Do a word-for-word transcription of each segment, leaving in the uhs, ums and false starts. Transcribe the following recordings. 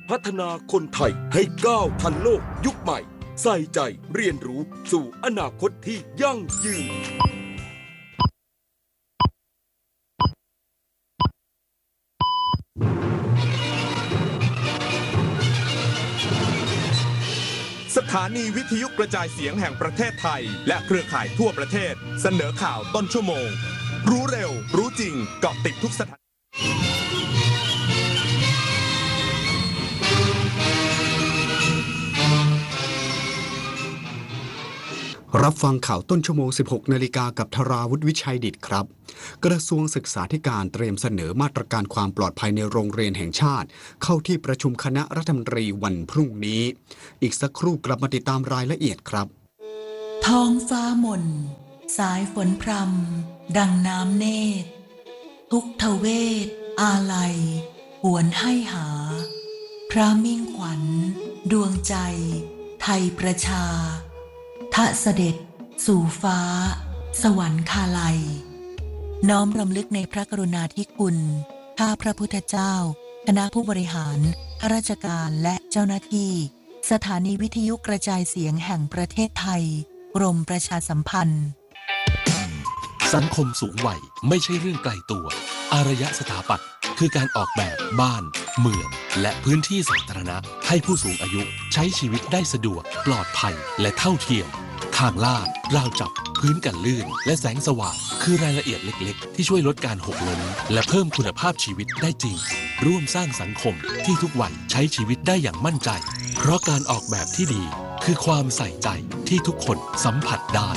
พัฒนาคนไทยให้ก้าวทันโลกยุคใหม่ใส่ใจเรียนรู้สู่อนาคตที่ยั่งยืนสถานีวิทยุกระจายเสียงแห่งประเทศไทยและเครือข่ายทั่วประเทศเสนอข่าวต้นชั่วโมงรู้เร็วรู้จริงเกาะติดทุกสถานรับฟังข่าวต้นชั่วโมง สิบหกนาฬิกา กับธราวุฒิวิชัยดิษฐ์ครับกระทรวงศึกษาธิการเตรียมเสนอมาตรการความปลอดภัยในโรงเรียนแห่งชาติเข้าที่ประชุมคณะรัฐมนตรีวันพรุ่งนี้อีกสักครู่กลับมาติดตามรายละเอียดครับท้องฟ้าหม่นสายฝนพรำดังน้ำเนตรทุกทเวทอาลัยหวนให้หาพระมิ่งขวัญดวงใจไทยประชาทะเสด็จสู่ฟ้าสวรรคาลัยน้อมรำลึกในพระกรุณาธิคุณข้าพระพุทธเจ้าคณะผู้บริหารข้าราชการและเจ้าหน้าที่สถานีวิทยุกระจายเสียงแห่งประเทศไทยกรมประชาสัมพันธ์สังคมสูงวัยไม่ใช่เรื่องไกลตัวอารยสถาปัตย์คือการออกแบบบ้านเมืองและพื้นที่สาธารณะให้ผู้สูงอายุใช้ชีวิตได้สะดวกปลอดภัยและเท่าเทียมทางลาดราวจับพื้นกันลื่นและแสงสว่างคือรายละเอียดเล็กๆที่ช่วยลดการหกล้มและเพิ่มคุณภาพชีวิตได้จริงร่วมสร้างสังคมที่ทุกวัยใช้ชีวิตได้อย่างมั่นใจเพราะการออกแบบที่ดีคือความใส่ใจที่ทุกคนสัมผัสได้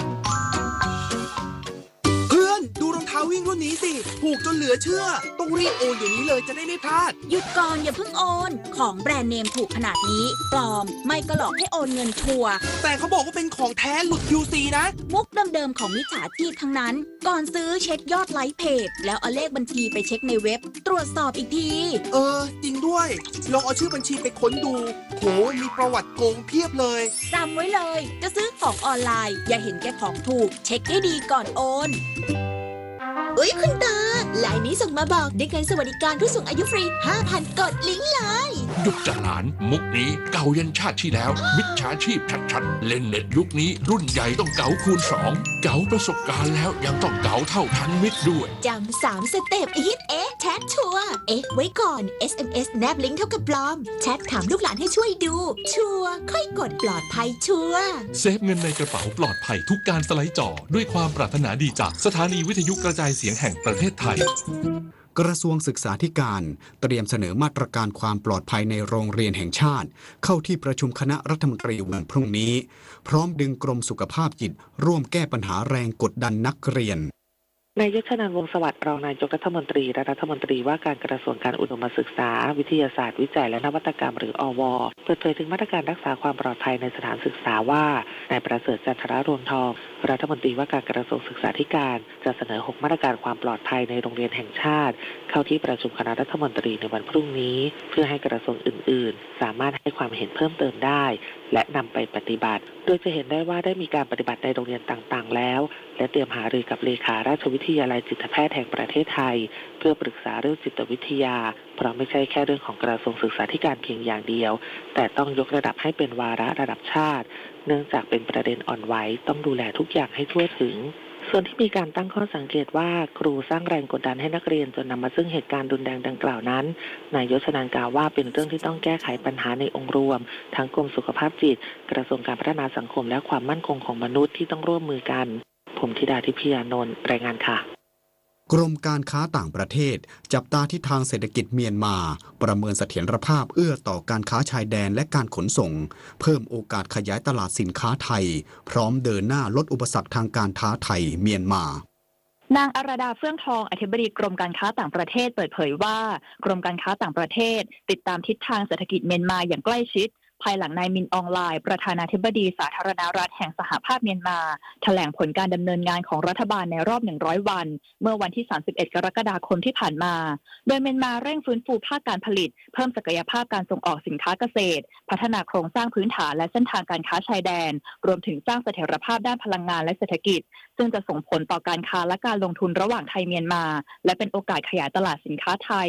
วิ่งรุ่นนี้สิถูกจนเหลือเชื่อต้องรีบโอนอย่างนี้เลยจะได้ไม่พลาดหยุดก่อนอย่าเพิ่งโอนของแบรนด์เนมถูกขนาดนี้ปลอมไม่ก็หลอกให้โอนเงินชัวร์แต่เขาบอกว่าเป็นของแท้หลุด คิว ซี นะมุกเดิมๆของมิจฉาชีพทั้งนั้นก่อนซื้อเช็คยอดไลค์เพจแล้วเอาเลขบัญชีไปเช็คในเว็บตรวจสอบอีกทีเออจริงด้วยลองเอาชื่อบัญชีไปค้นดูโหมีประวัติโกงเพียบเลยจำไว้เลยจะซื้อของออนไลน์อย่าเห็นแก่ของถูกเช็คให้ดีก่อนโอนเอ้ยคุณตาไลน์นี้ส่งมาบอกได้เงินสวัสดิการผู้สูงอายุฟรี ห้าพัน กดลิงก์เลยยุคจันหลานมุกนี้เก่ายันชาติที่แล้วมิจฉาชีพชัดๆเล่นเน็ตยุคนี้รุ่นใหญ่ต้องเก๋าคูณสองเก๋าประสบการณ์แล้วยังต้องเก๋าเท่าทันมิตรด้วยจำสามสเต็ปฮิตเอ๊ะแชทชัวร์เอ๊ะไว้ก่อน เอส เอ็ม เอส แนบลิงก์เท่ากับปลอมแชทถามลูกหลานให้ช่วยดูชัวร์ค่อยกดปลอดภัยชัวร์เซฟเงินในกระเป๋าปลอดภัยทุกการสไลด์จอด้วยความปรารถนาดีจากสถานีวิทยุกระจายเสียงแห่งประเทศไทยกระทรวงศึกษาธิการเตรียมเสนอมาตรการความปลอดภัยในโรงเรียนแห่งชาติเข้าที่ประชุมคณะรัฐมนตรีวันพรุ่งนี้พร้อมดึงกรมสุขภาพจิตร่วมแก้ปัญหาแรงกดดันนักเรียนนายยศชนันท์วงศ์สวัสดิ์รองนายกรัฐมนตรีและรัฐมนตรีว่าการกระทรวงการอุดมศึกษาวิทยาศาสตร์วิจัยและนวัตกรรมหรืออว.เปิดเผยถึงมาตรการรักษาความปลอดภัยในสถานศึกษาว่านายประเสริฐจันทรรวงทองรัฐมนตรีว่าการกระทรวงศึกษาธิการจะเสนอหกมาตรการความปลอดภัยในโรงเรียนแห่งชาติเข้าที่ประชุมคณะรัฐมนตรีในวันพรุ่งนี้เพื่อให้กระทรวงอื่นๆสามารถให้ความเห็นเพิ่มเติมได้และนำไปปฏิบัติโดยจะเห็นได้ว่าได้มีการปฏิบัติในโรงเรียนต่างๆแล้วและเตรียมหารือกับเลขาราชวิทยาลัยจิตแพทย์แห่งประเทศไทยเพื่อปรึกษาเรื่องจิตวิทยาเพราะไม่ใช่แค่เรื่องของกระทรวงศึกษาธิการเพียงอย่างเดียวแต่ต้องยกระดับให้เป็นวาระระดับชาติเนื่องจากเป็นประเด็นอ่อนไหวต้องดูแลทุกอย่างให้ทั่วถึงส่วนที่มีการตั้งข้อสังเกตว่าครูสร้างแรงกดดันให้นักเรียนจนนำมาซึ่งเหตุการณ์รุนแรงดังกล่าวนั้นนายยศชนันท์กล่าวว่าเป็นเรื่องที่ต้องแก้ไขปัญหาในองค์รวมทั้งกรมสุขภาพจิตกระทรวงการพัฒนาสังคมและความมั่นคงของมนุษย์ที่ต้องร่วมมือกันผมธิดาทิพยานนท์รายงานค่ะกรมการค้าต่างประเทศจับตาทิศทางเศรษฐกิจเมียนมาประเมินเสถียรภาพเอื้อต่อการค้าชายแดนและการขนส่งเพิ่มโอกาสขยายตลาดสินค้าไทยพร้อมเดินหน้าลดอุปสรรคทางการค้าไทยเมียนมานางอรดาเฟื่องทองอธิบดีกรมการค้าต่างประเทศเปิดเผยว่ากรมการค้าต่างประเทศติดตามทิศทางเศรษฐกิจเมียนมาอย่างใกล้ชิดภายหลังนายมินอองไลน์ประธานาธิบดีสาธารณรัฐแห่งสหภาพเมียนมาแถลงผลการดำเนินงานของรัฐบาลในรอบหนึ่งร้อยวันเมื่อวันที่สามสิบเอ็ดกรกฎาคมที่ผ่านมาโดยเมียนมาเร่งฟื้นฟูภาคการผลิตเพิ่มศักยภาพการส่งออกสินค้าเกษตรพัฒนาโครงสร้างพื้นฐานและเส้นทางการค้าชายแดนรวมถึงสร้างเสถียรภาพด้านพลังงานและเศรษฐกิจซึ่งจะส่งผลต่อการค้าและการลงทุนระหว่างไทยเมียนมาและเป็นโอกาสขยายตลาดสินค้าไทย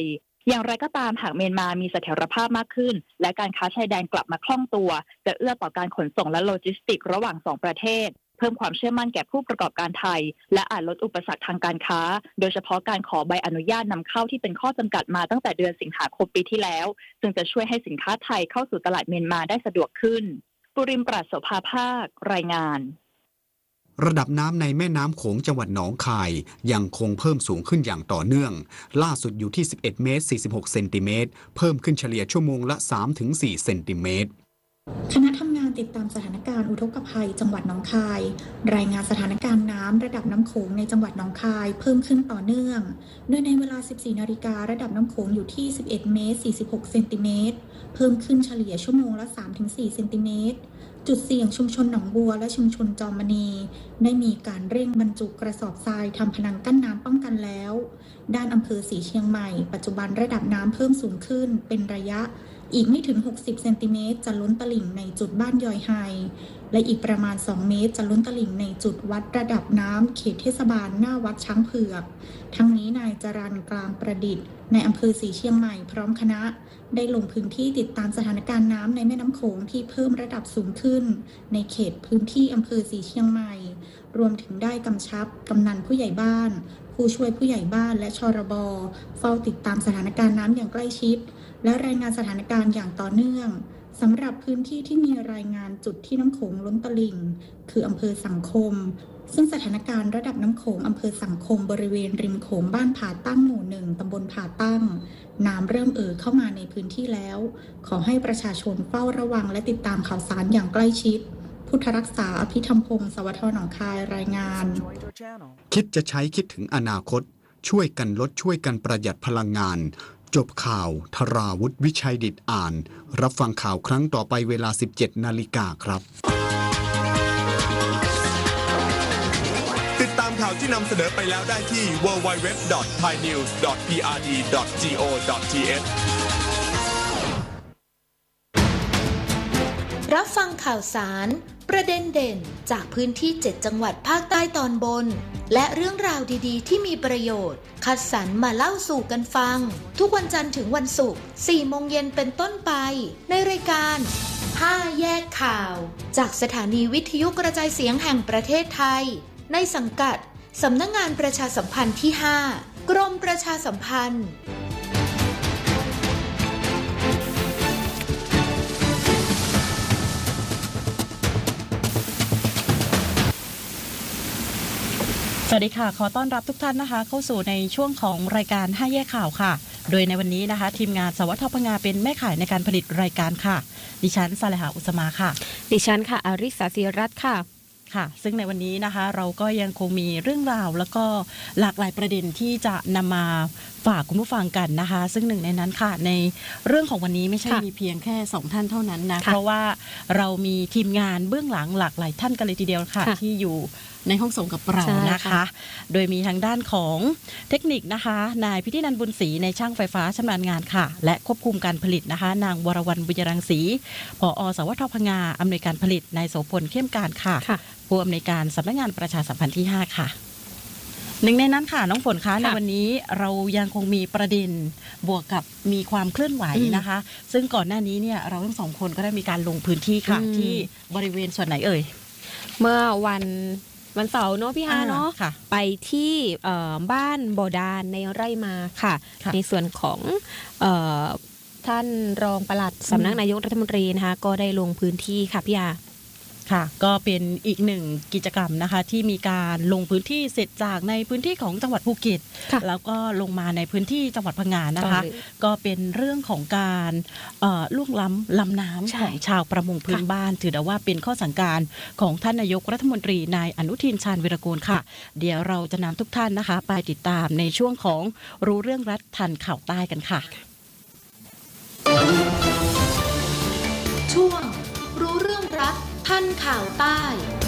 อย่างไรก็ตามหากเมียนมามีเสถียรภาพมากขึ้นและการค้าชายแดนกลับมาคล่องตัวจะเอื้อต่อการขนส่งและโลจิสติกส์ระหว่างสองประเทศเพิ่มความเชื่อมั่นแก่ผู้ประกอบการไทยและอาจลดอุปสรรคทางการค้าโดยเฉพาะการขอใบอนุญาตนำเข้าที่เป็นข้อจำกัดมาตั้งแต่เดือนสิงหาคมปีที่แล้วซึ่งจะช่วยให้สินค้าไทยเข้าสู่ตลาดเมียนมาได้สะดวกขึ้นปุริมปราศโสภาภาครายงานระดับน้ำในแม่น้ำโขงจังหวัดหนองคายยังคงเพิ่มสูงขึ้นอย่างต่อเนื่องล่าสุดอยู่ที่สิบเอ็ดเมตรสี่สิบหกเซนติเมตรเพิ่มขึ้นเฉลี่ยชั่วโมงละ สามถึงสี่ เซนติเมตรคณะทำงานติดตามสถานการณ์อุทกภัยจังหวัดหนองคายรายงานสถานการณ์น้ำระดับน้ำโขงในจังหวัดหนองคายเพิ่มขึ้นต่อเนื่องโดยในเวลา สิบสี่นาฬิกา ระดับน้ำโขงอยู่ที่สิบเอ็ดเมตรสี่สิบหกเซนติเมตรเพิ่มขึ้นเฉลี่ยชั่วโมงละ สามถึงสี่ เซนติเมตรจุดเสี่ยงชุมชนหนองบัวและชุมชนจอมมณีได้มีการเร่งบรรจุกระสอบทรายทำพนังกั้นน้ำป้องกันแล้วด้านอำเภอศรีเชียงใหม่ปัจจุบันระดับน้ำเพิ่มสูงขึ้นเป็นระยะอีกไม่ถึงหกสิบเซนติเมตรจะล้นตลิ่งในจุดบ้านยอยไฮและอีกประมาณสองเมตรจะล้นตลิ่งในจุดวัดระดับน้ำเขตเทศบาลหน้าวัดช้างเผือกทั้งนี้นายจรัญกลางประดิษฐ์ในอำเภอศรีเชียงใหม่พร้อมคณะได้ลงพื้นที่ติดตามสถานการณ์น้ำในแม่น้ำโขงที่เพิ่มระดับสูงขึ้นในเขตพื้นที่อำเภอศรีเชียงใหม่รวมถึงได้กำชับกำนันผู้ใหญ่บ้านผู้ช่วยผู้ใหญ่บ้านและชรบเฝ้าติดตามสถานการณ์น้ำอย่างใกล้ชิดและรายงานสถานการณ์อย่างต่อเนื่องสำหรับพื้นที่ที่มีรายงานจุดที่น้ำโขงล้นตลิ่งคืออำเภอสังคมซึ่งสถานการณ์ระดับน้ำโขงอำเภอสังคมบริเวณริมโขงบ้านผาตั้งหมู่หนึ่งตำบลผาตั้งน้ำเริ่มเอ่อเข้ามาในพื้นที่แล้วขอให้ประชาชนเฝ้าระวังและติดตามข่าวสารอย่างใกล้ชิดพุทธรักษาอภิธรรมพงศ์สวทหนองคายรายงานคิดจะใช้คิดถึงอนาคตช่วยกันลดช่วยกันประหยัดพลังงานจบข่าวธราวุฒิวิชัยดิษฐ์อ่านรับฟังข่าวครั้งต่อไปเวลา สิบเจ็ดนาฬิกาครับติดตามข่าวที่นำเสนอไปแล้วได้ที่ ดับเบิลยู ดับเบิลยู ดับเบิลยู ดอท ไทยนิวส์ ดอท พี อาร์ ดี ดอท จี โอ ดอท ที เอชรับฟังข่าวสารประเด็นเด่นจากพื้นที่เจ็ดจังหวัดภาคใต้ตอนบนและเรื่องราวดีๆที่มีประโยชน์คัดสรรมาเล่าสู่กันฟังทุกวันจันทร์ถึงวันศุกร์ สี่โมงเย็นเป็นต้นไปในรายการห้าแยกข่าวจากสถานีวิทยุกระจายเสียงแห่งประเทศไทยในสังกัดสำนักงานประชาสัมพันธ์ที่ห้ากรมประชาสัมพันธ์สวัสดีค่ะขอต้อนรับทุกท่านนะคะเข้าสู่ในช่วงของรายการห้าแยกข่าวค่ะโดยในวันนี้นะคะทีมงานสวทพงาเป็นแม่ข่ายในการผลิตรายการค่ะดิฉันซาเลหาอุสมาค่ะดิฉันค่ะอาริสาศิรัตน์ค่ะค่ะซึ่งในวันนี้นะคะเราก็ยังคงมีเรื่องราวแล้วก็หลากหลายประเด็นที่จะนำมาฝากคุณผู้ฟังกันนะคะซึ่งหนึ่งในนั้นค่ะในเรื่องของวันนี้ไม่ใช่มีเพียงแค่สองท่านเท่านั้นนะเพราะว่าเรามีทีมงานเบื้องหลังหลากหลายท่านกันเลยทีเดียวค่ะที่อยู่ในห้องส่งกับเรานะคะโดยมีทางด้านของเทคนิคนะคะนายพิธินันท์บุญศรีในช่างไฟฟ้าชำนาญงานค่ะและควบคุมการผลิตนะคะนางวรวรรณบุญยรังสีผอ.สวทพงาอำนวยการผลิตนายโสพลเข้มการค่ะผู้อำนวยการสำนักงานประชาสัมพันธ์ที่ห้าค่ะหนึ่งในนั้นค่ะน้องฝนคะในวันนี้เรายังคงมีประเด็นบวกกับมีความเคลื่อนไหวนะคะซึ่งก่อนหน้านี้เนี่ยเราทั้งสองคนก็ได้มีการลงพื้นที่ค่ะที่บริเวณส่วนไหนเอ่ยเมื่อวันวันเสาร์เนาะพี่ฮาเนาะไปที่บ้านบ่อดานในไร่มาค่ะในส่วนของท่านรองปลัดสำนักนายกรัฐมนตรีนะคะก็ได้ลงพื้นที่ค่ะพี่ฮาค่ะก็เป็นอีกหนึ่งกิจกรรมนะคะที่มีการลงพื้นที่เสร็จจากในพื้นที่ของจังหวัดภูเก็ตแล้วก็ลงมาในพื้นที่จังหวัดพังงานะคะก็เป็นเรื่องของการล่วงล้ำลำน้ำของชาวประมงพื้นบ้านถือได้ว่าเป็นข้อสั่งการของท่านนายกรัฐมนตรีนายอนุทินชาญวิรากูลค่ะเดี๋ยวเราจะนำทุกท่านนะคะไปติดตามในช่วงของรู้เรื่องรัฐทันข่าวใต้กันค่ะช่วงรู้เรื่องรัฐทันข่าวใต้